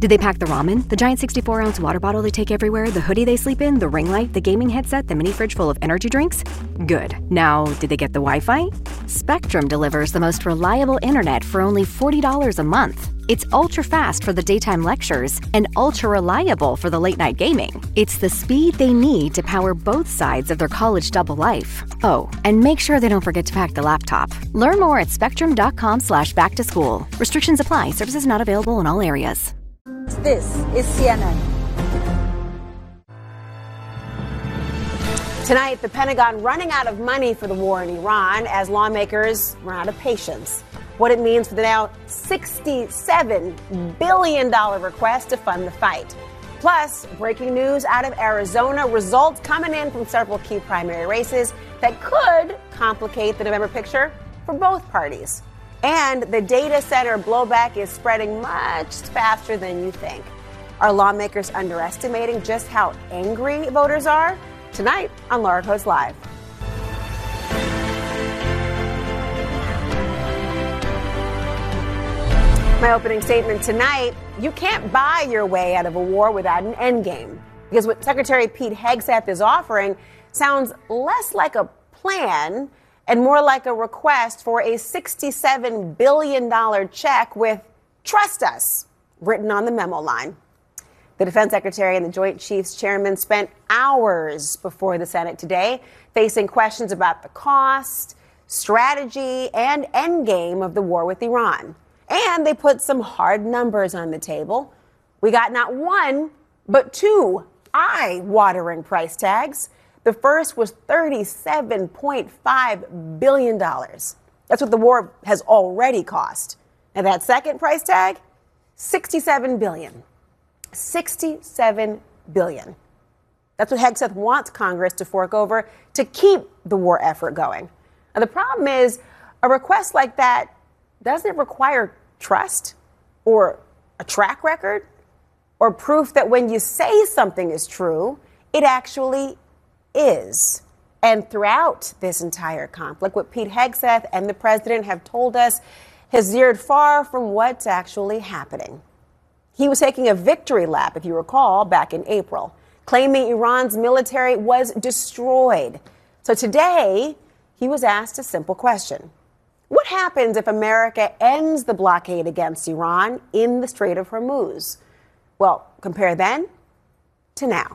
Did they pack the ramen, the giant 64-ounce water bottle they take everywhere, the hoodie they sleep in, the ring light, the gaming headset, the mini fridge full of energy drinks? Good. Now, did they get the Wi-Fi? Spectrum delivers the most reliable internet for only $40 a month. It's ultra-fast for the daytime lectures and ultra-reliable for the late-night gaming. It's the speed they need to power both sides of their college double life. Oh, and make sure they don't forget to pack the laptop. Learn more at spectrum.com/back-to-school. Restrictions apply. Services not available in all areas. This is CNN. Tonight, the Pentagon running out of money for the war in Iran as lawmakers run out of patience. What it means for the now $67 billion request to fund the fight. Plus, breaking news out of Arizona, results coming in from several key primary races that could complicate the November picture for both parties. And the data center blowback is spreading much faster than you think. Are lawmakers underestimating just how angry voters are? Tonight on Laura Coates Live. My opening statement tonight, you can't buy your way out of a war without an endgame. Because what Secretary Pete Hegseth is offering sounds less like a plan and more like a request for a $67 billion check with "Trust us" written on the memo line. The Defense Secretary and the Joint Chiefs Chairman spent hours before the Senate today facing questions about the cost, strategy, and endgame of the war with Iran. And they put some hard numbers on the table. We got not one, but two eye-watering price tags. The first was $37.5 billion. That's what the war has already cost. And that second price tag, $67 billion. $67 billion. That's what Hegseth wants Congress to fork over to keep the war effort going. Now, the problem is a request like that doesn't require trust or a track record or proof that when you say something is true, it actually is. And throughout this entire conflict, what Pete Hegseth and the president have told us has veered far from what's actually happening. He was taking a victory lap, if you recall, back in April, claiming Iran's military was destroyed. So today, he was asked a simple question. What happens if America ends the blockade against Iran in the Strait of Hormuz? Well, compare then to now.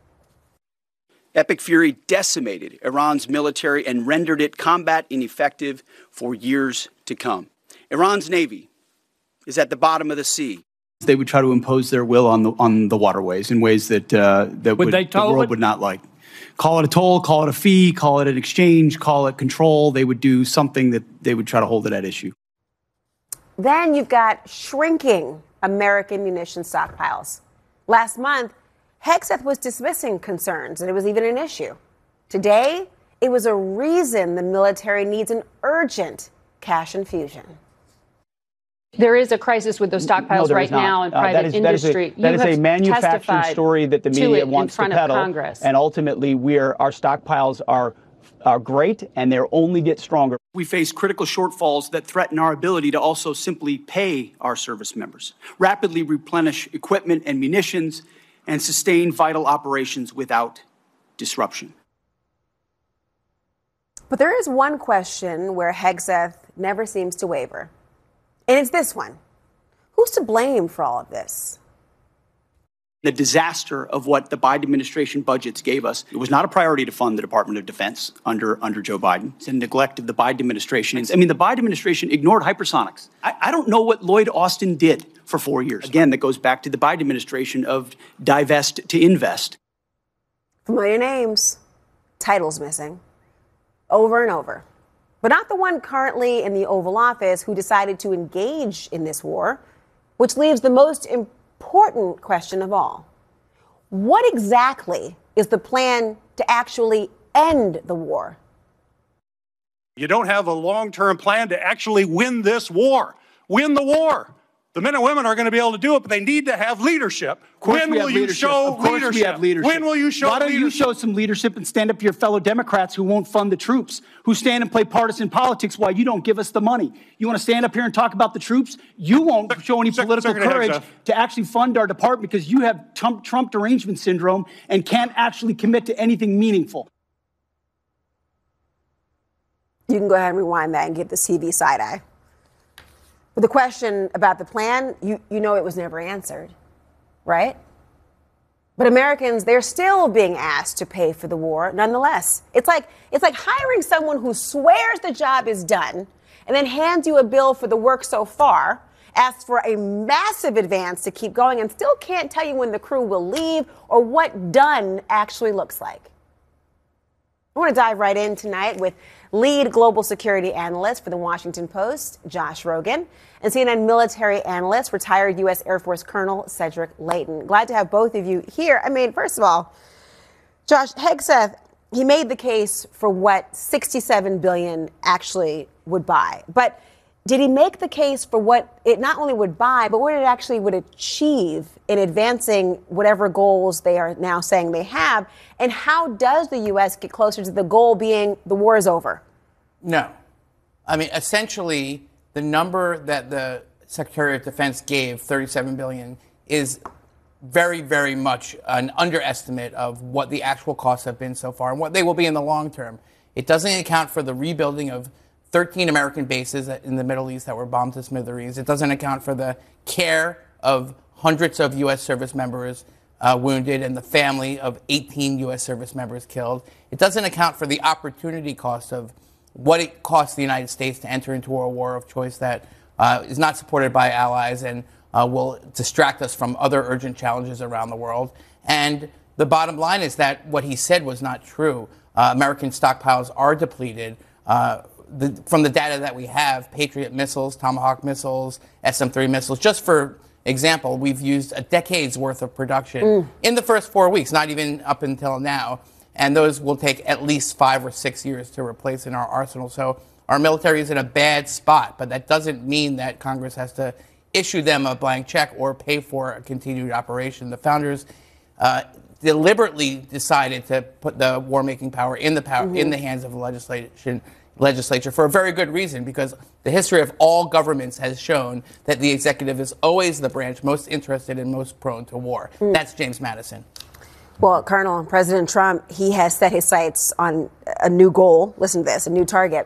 Epic fury decimated Iran's military and rendered it combat ineffective for years to come. Iran's navy is at the bottom of the sea. They would try to impose their will on the waterways in ways that the world would not like. Call it a toll, call it a fee, call it an exchange, call it control. They would do something that they would try to hold it at issue. Then you've got shrinking American munition stockpiles. Last month, Hegseth was dismissing concerns, and it was even an issue. Today, it was a reason the military needs an urgent cash infusion. There is a crisis with those stockpiles right now in private industry. That is a manufactured story that the media wants to peddle. And ultimately, our stockpiles are great, and they'll only get stronger. We face critical shortfalls that threaten our ability to also simply pay our service members, rapidly replenish equipment and munitions, and sustain vital operations without disruption. But there is one question where Hegseth never seems to waver. And it's this one. Who's to blame for all of this? The disaster of what the Biden administration budgets gave us. It was not a priority to fund the Department of Defense under Joe Biden. It's a neglect of the Biden administration. I mean, the Biden administration ignored hypersonics. I don't know what Lloyd Austin did for 4 years. Again, that goes back to the Biden administration of divest to invest. Familiar names, titles missing, over and over. But not the one currently in the Oval Office who decided to engage in this war, which leaves the most important question of all. What exactly is the plan to actually end the war? You don't have a long-term plan to actually win this war. Win the war. The men and women are going to be able to do it, but they need to have leadership. When will you show leadership? When will you show leadership? Why don't you show some leadership and stand up to your fellow Democrats who won't fund the troops, who stand and play partisan politics while you don't give us the money? You want to stand up here and talk about the troops? You won't show any political courage to actually fund our department because you have Trump derangement syndrome and can't actually commit to anything meaningful. You can go ahead and rewind that and give the CV side eye. But the question about the plan, you know it was never answered, right? But Americans, they're still being asked to pay for the war nonetheless. It's like hiring someone who swears the job is done and then hands you a bill for the work so far, asks for a massive advance to keep going, and still can't tell you when the crew will leave or what done actually looks like. I want to dive right in tonight with lead global security analyst for the Washington Post, Josh Rogin, and CNN military analyst, retired U.S. Air Force Colonel Cedric Leighton. Glad to have both of you here. I mean, first of all, Josh, Hegseth, he made the case for what $67 billion actually would buy. But did he make the case for what it not only would buy, but what it actually would achieve in advancing whatever goals they are now saying they have? And how does the U.S. get closer to the goal being the war is over? No. I mean, essentially, the number that the Secretary of Defense gave, $37 billion, is very, very much an underestimate of what the actual costs have been so far and what they will be in the long term. It doesn't account for the rebuilding of 13 American bases in the Middle East that were bombed to smithereens. It doesn't account for the care of hundreds of U.S. service members wounded and the family of 18 U.S. service members killed. It doesn't account for the opportunity cost of what it costs the United States to enter into a war of choice that is not supported by allies and will distract us from other urgent challenges around the world. And the bottom line is that what he said was not true. American stockpiles are depleted. From the data that we have, Patriot missiles, Tomahawk missiles, SM-3 missiles, just for example, we've used a decade's worth of production in the first 4 weeks, not even up until now. And those will take at least 5 or 6 years to replace in our arsenal. So our military is in a bad spot, but that doesn't mean that Congress has to issue them a blank check or pay for a continued operation. The founders deliberately decided to put the war-making power in the hands of the legislature for a very good reason, because the history of all governments has shown that the executive is always the branch most interested and most prone to war. That's James Madison. Well, Colonel, President Trump, he has set his sights on a new goal. Listen to this, a new target.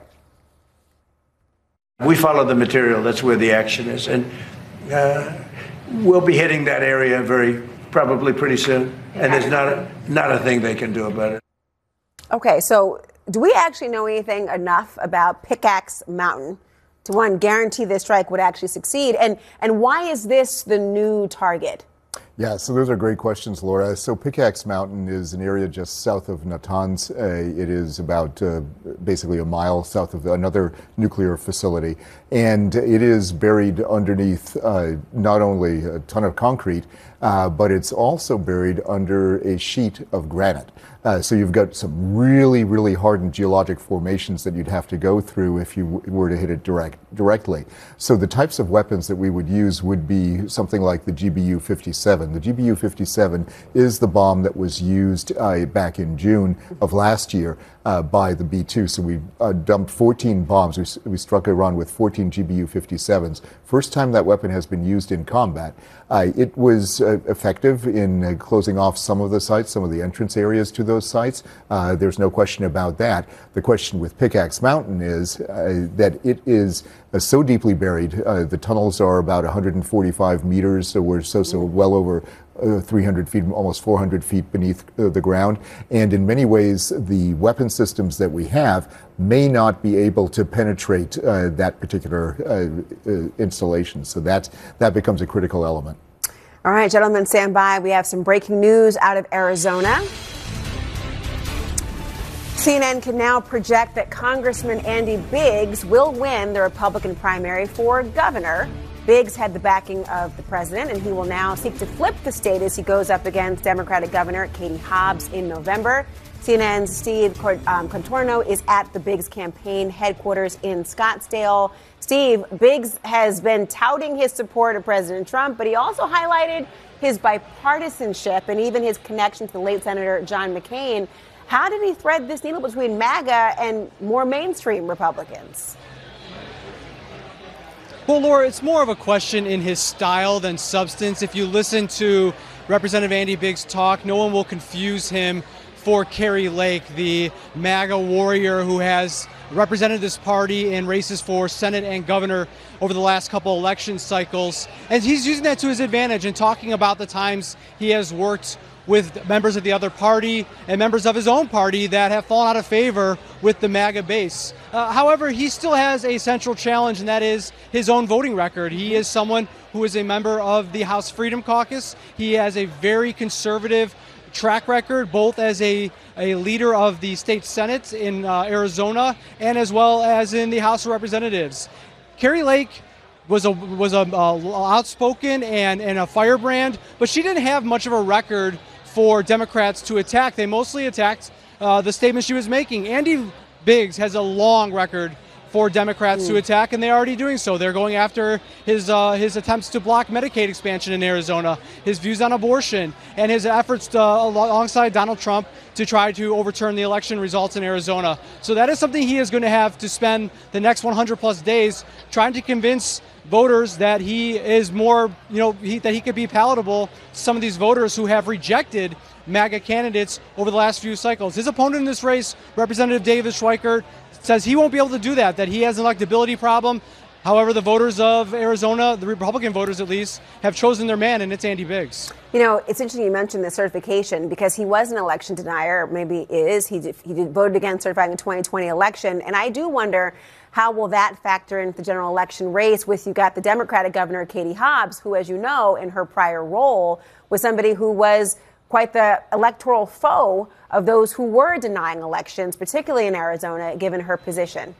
We follow the material. That's where the action is. And we'll be hitting that area probably pretty soon. And there's not a thing they can do about it. Okay, so do we actually know anything enough about Pickaxe Mountain to, one, guarantee this strike would actually succeed? And why is this the new target? Yeah, so those are great questions, Laura. So Pickaxe Mountain is an area just south of Natanz. It is about basically a mile south of another nuclear facility. And it is buried underneath not only a ton of concrete, but it's also buried under a sheet of granite. So you've got some really, really hardened geologic formations that you'd have to go through if you were to hit it directly. So the types of weapons that we would use would be something like the GBU-57. The GBU-57 is the bomb that was used back in June of last year by the B-2. So we dumped 14 bombs. We struck Iran with 14 GBU-57s. First time that weapon has been used in combat. It was effective in closing off some of the sites, some of the entrance areas to those sites. There's no question about that. The question with Pickaxe Mountain is that it is so deeply buried. The tunnels are about 145 meters, so we're so well over 300 feet, almost 400 feet beneath the ground. And in many ways, the weapon systems that we have may not be able to penetrate that particular installation. So that becomes a critical element. All right, gentlemen, stand by. We have some breaking news out of Arizona. CNN can now project that Congressman Andy Biggs will win the Republican primary for governor. Biggs had the backing of the president, and he will now seek to flip the state as he goes up against Democratic Governor Katie Hobbs in November. CNN's Steve Contorno is at the Biggs campaign headquarters in Scottsdale. Steve, Biggs has been touting his support of President Trump, but he also highlighted his bipartisanship and even his connection to the late Senator John McCain. How did he thread this needle between MAGA and more mainstream Republicans? Well, Laura, it's more of a question in his style than substance. If you listen to Representative Andy Biggs talk, no one will confuse him for Kari Lake, the MAGA warrior who has represented this party in races for Senate and governor over the last couple election cycles. And he's using that to his advantage and talking about the times he has worked with members of the other party and members of his own party that have fallen out of favor with the MAGA base. However, he still has a central challenge, and that is his own voting record. He is someone who is a member of the House Freedom Caucus. He has a very conservative track record, both as a leader of the state Senate in Arizona and as well as in the House of Representatives. Kari Lake was a outspoken and a firebrand, but she didn't have much of a record for Democrats to attack. They mostly attacked the statements she was making. Andy Biggs has a long record for Democrats to attack, and they're already doing so. They're going after his attempts to block Medicaid expansion in Arizona, his views on abortion, and his efforts to, alongside Donald Trump to try to overturn the election results in Arizona. So that is something he is going to have to spend the next 100 plus days trying to convince voters that he is more, that he could be palatable to some of these voters who have rejected MAGA candidates over the last few cycles. His opponent in this race, Representative David Schweikert, says he won't be able to do that he has an electability problem. However, the voters of Arizona, the Republican voters at least, have chosen their man, and it's Andy Biggs. It's interesting you mentioned the certification because he was an election denier, maybe is. He voted against certifying the 2020 election, and I do wonder how will that factor into the general election race with you got the Democratic governor, Katie Hobbs, who, as you know, in her prior role was somebody who was quite the electoral foe of those who were denying elections, particularly in Arizona, given her position.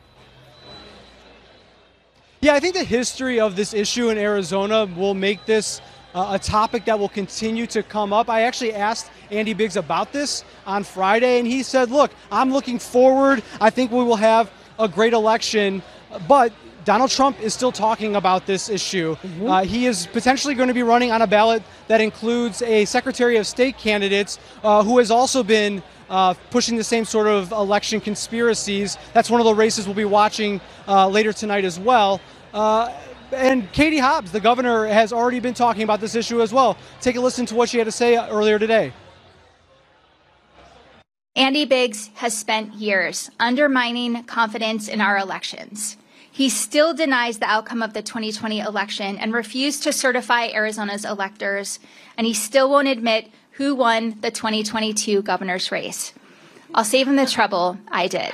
Yeah, I think the history of this issue in Arizona will make this a topic that will continue to come up. I actually asked Andy Biggs about this on Friday, and he said, look, I'm looking forward. I think we will have a great election, but Donald Trump is still talking about this issue. He is potentially going to be running on a ballot that includes a Secretary of State candidate who has also been pushing the same sort of election conspiracies. That's one of the races we'll be watching later tonight as well. And Katie Hobbs, the governor, has already been talking about this issue as well. Take a listen to what she had to say earlier today. Andy Biggs has spent years undermining confidence in our elections. He still denies the outcome of the 2020 election and refused to certify Arizona's electors, and he still won't admit who won the 2022 governor's race. I'll save him the trouble. I did.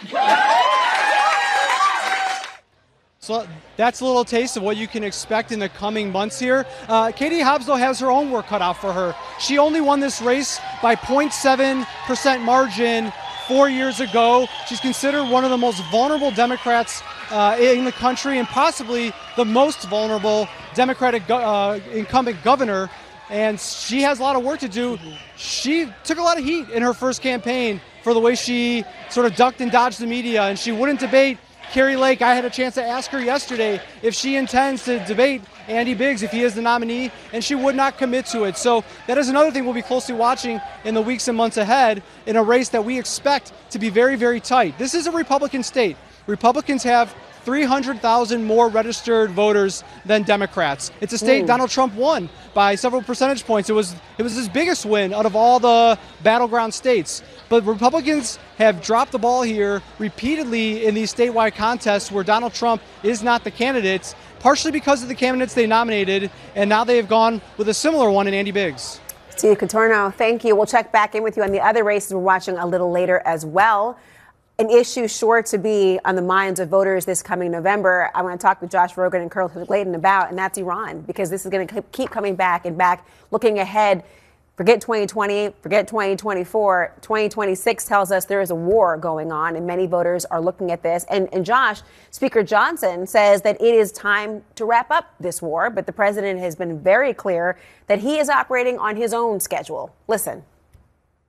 So that's a little taste of what you can expect in the coming months here. Katie Hobbs, though, has her own work cut out for her. She only won this race by 0.7% margin 4 years ago. She's considered one of the most vulnerable Democrats in the country and possibly the most vulnerable Democratic incumbent governor. And she has a lot of work to do. She took a lot of heat in her first campaign for the way she sort of ducked and dodged the media, and she wouldn't debate Kari Lake. I had a chance to ask her yesterday if she intends to debate Andy Biggs if he is the nominee, and she would not commit to it. So that is another thing we'll be closely watching in the weeks and months ahead in a race that we expect to be very, very tight. This is a Republican state. Republicans have 300,000 more registered voters than Democrats. It's a state Donald Trump won by several percentage points. It was his biggest win out of all the battleground states. But Republicans have dropped the ball here repeatedly in these statewide contests where Donald Trump is not the candidate, partially because of the candidates they nominated, and now they have gone with a similar one in Andy Biggs. Steve Cottorno, thank you. We'll check back in with you on the other races we're watching a little later as well. An issue sure to be on the minds of voters this coming November. I want to talk with Josh Rogin and Carl Clayton about, and that's Iran, because this is going to keep coming back and back, looking ahead. Forget 2020, forget 2024. 2026 tells us there is a war going on, and many voters are looking at this. And Josh, Speaker Johnson says that it is time to wrap up this war, but the president has been very clear that he is operating on his own schedule. Listen.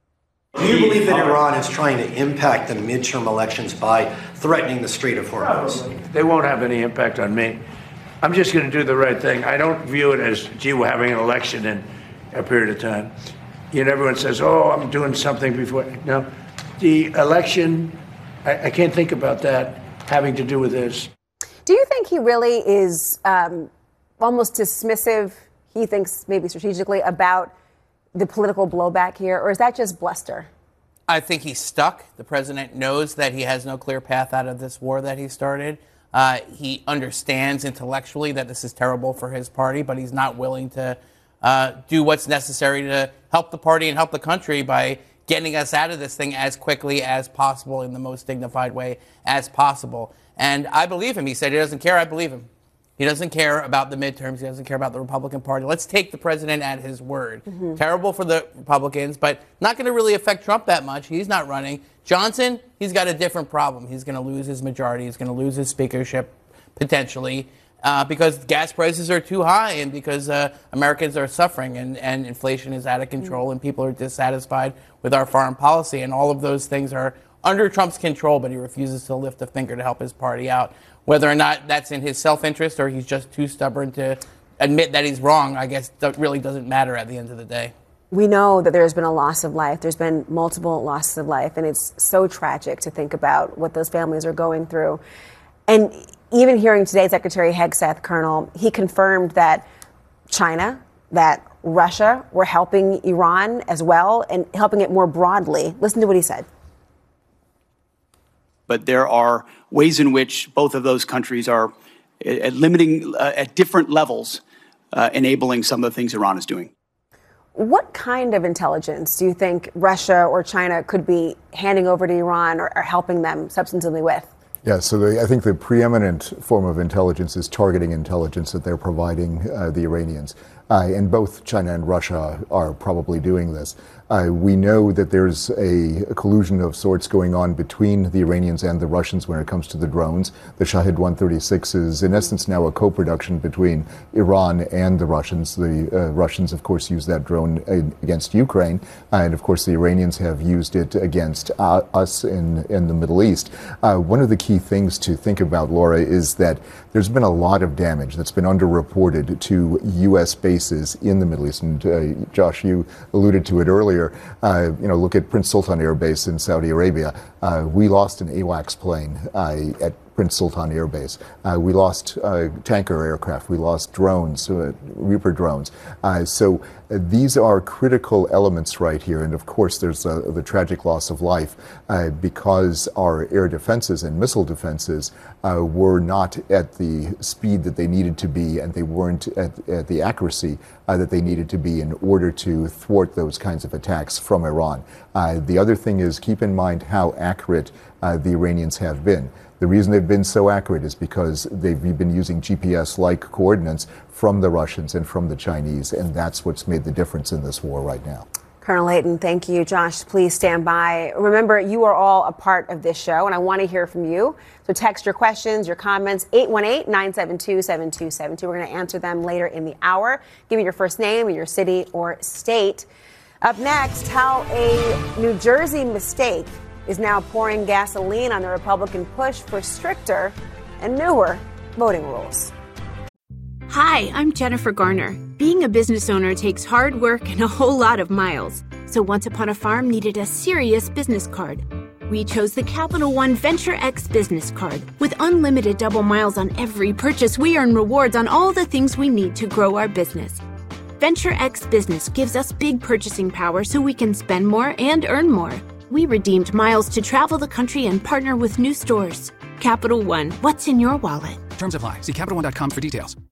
Do you believe that Iran is trying to impact the midterm elections by threatening the Strait of Hormuz? They won't have any impact on me. I'm just going to do the right thing. I don't view it as, gee, we're having an election in a period of time. You know, everyone says, oh, I'm doing something before. No, the election, I can't think about that having to do with this. Do you think he really is almost dismissive, he thinks maybe strategically, about the political blowback here, or is that just bluster? I think he's stuck. The president knows that he has no clear path out of this war that he started. He understands intellectually that this is terrible for his party, but he's not willing to do what's necessary to help the party and help the country by getting us out of this thing as quickly as possible in the most dignified way as possible. And I believe him. He said he doesn't care. I believe him. He doesn't care about the midterms. He doesn't care about the Republican Party. Let's take the president at his word. Mm-hmm. Terrible for the Republicans, but not going to really affect Trump that much. He's not running. Johnson, he's got a different problem. He's going to lose his majority. He's going to lose his speakership potentially because gas prices are too high and because Americans are suffering and inflation is out of control and people are dissatisfied with our foreign policy. And all of those things are under Trump's control, but he refuses to lift a finger to help his party out. Whether or not that's in his self-interest or he's just too stubborn to admit that he's wrong, I guess that really doesn't matter at the end of the day. We know that there's been a loss of life. There's been multiple losses of life, and it's so tragic to think about what those families are going through. And even hearing today Secretary Hegseth, Colonel, he confirmed that China, that Russia were helping Iran as well and helping it more broadly. Listen to what he said. But there are ways in which both of those countries are limiting at different levels, enabling some of the things Iran is doing. What kind of intelligence do you think Russia or China could be handing over to Iran or helping them substantively with? Yeah, so I think the preeminent form of intelligence is targeting intelligence that they're providing the Iranians. And both China and Russia are probably doing this. We know that there's a collusion of sorts going on between the Iranians and the Russians when it comes to the drones. The Shahed 136 is, in essence, now a co-production between Iran and the Russians. The Russians, of course, use that drone against Ukraine. And, of course, the Iranians have used it against us in the Middle East. One of the key things to think about, Laura, is that there's been a lot of damage that's been underreported to U.S. bases in the Middle East. And, Josh, you alluded to it earlier. Look at Prince Sultan Air Base in Saudi Arabia. We lost an AWACS plane at Prince Sultan Air Base. We lost tanker aircraft. We lost drones, Reaper drones. So these are critical elements right here. And of course, there's the tragic loss of life because our air defenses and missile defenses were not at the speed that they needed to be, and they weren't at the accuracy that they needed to be in order to thwart those kinds of attacks from Iran. The other thing is, keep in mind how accurate the Iranians have been. The reason they've been so accurate is because they've been using GPS-like coordinates from the Russians and from the Chinese, and that's what's made the difference in this war right now. Colonel Leighton, thank you. Josh, please stand by. Remember, you are all a part of this show, and I want to hear from you. So text your questions, your comments, 818-972-7272. We're going to answer them later in the hour. Give me your first name, your city or state. Up next, how a New Jersey mistake is now pouring gasoline on the Republican push for stricter and newer voting rules. Hi, I'm Jennifer Garner. Being a business owner takes hard work and a whole lot of miles. So Once Upon a Farm needed a serious business card. We chose the Capital One Venture X business card. With unlimited double miles on every purchase, we earn rewards on all the things we need to grow our business. Venture X Business gives us big purchasing power so we can spend more and earn more. We redeemed miles to travel the country and partner with new stores. Capital One, what's in your wallet? Terms apply. See CapitalOne.com for details.